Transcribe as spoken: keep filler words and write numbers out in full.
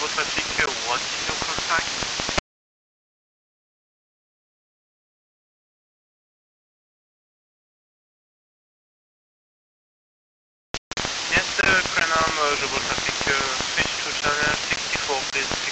Traffic, what is your call sign? Yes, uh, Cranham, uh, Global Traffic, uh, switch to channel sixty-four, please.